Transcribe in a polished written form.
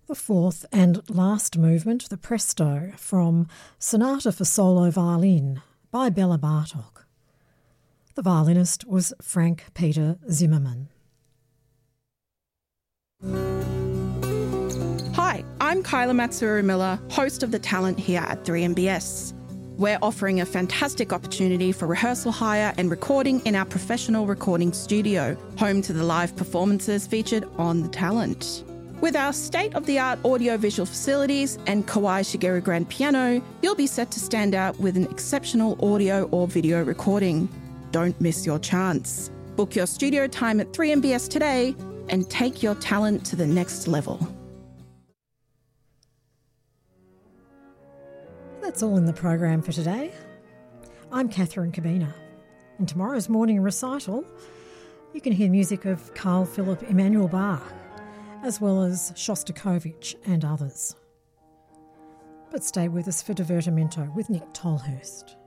The fourth and last movement, the Presto, from Sonata for Solo Violin by Bela Bartok. The violinist was Frank Peter Zimmermann. Hi, I'm Kyla Matsuru-Miller, host of The Talent here at 3MBS. We're offering a fantastic opportunity for rehearsal hire and recording in our professional recording studio, home to the live performances featured on The Talent. With our state-of-the-art audio-visual facilities and Kawai Shigeru grand piano, you'll be set to stand out with an exceptional audio or video recording. Don't miss your chance. Book your studio time at 3MBS today and take your talent to the next level. That's all in the program for today. I'm Catherine Kabina. In tomorrow's morning recital, you can hear music of Carl Philipp Emanuel Bach, as well as Shostakovich and others. But stay with us for Divertimento with Nick Tolhurst.